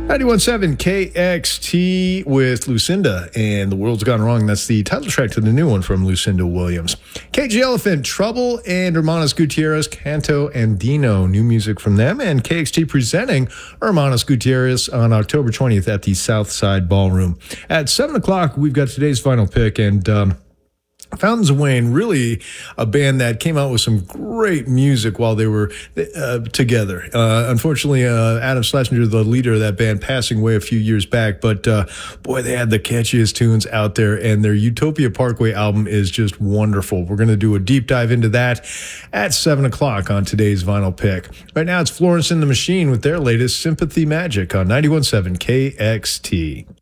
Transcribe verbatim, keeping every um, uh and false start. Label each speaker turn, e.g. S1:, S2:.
S1: ninety-one point seven K X T with Lucinda and The World's Gone Wrong. That's the title track to the new one from Lucinda Williams. K G Elephant, Trouble, and Hermanos Gutierrez, Canto Andino. New music from them. And K X T presenting Hermanos Gutierrez on October twentieth at the Southside Ballroom. At seven o'clock, we've got today's final pick, and um, Fountains of Wayne, really a band that came out with some great music while they were uh, together. Uh, unfortunately, uh, Adam Schlesinger, the leader of that band, passing away a few years back, but uh, boy, they had the catchiest tunes out there, and their Utopia Parkway album is just wonderful. We're going to do a deep dive into that at seven o'clock on today's Vinyl Pick. Right now, it's Florence and the Machine with their latest Sympathy Magic on ninety-one point seven K X T.